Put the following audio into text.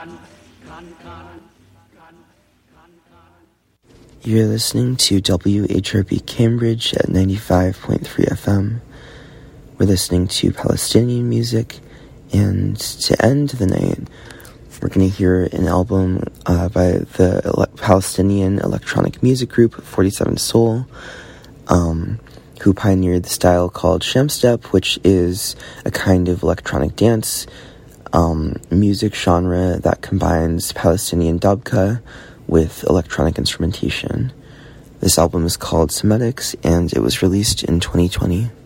You're listening to WHRB Cambridge at 95.3 FM. We're listening to Palestinian music, and to end the night, we're going to hear an album by the Palestinian electronic music group 47 Soul, who pioneered the style called Shamstep, which is a kind of electronic dance music genre that combines Palestinian dabka with electronic instrumentation. This album is called Semetics, and it was released in 2020.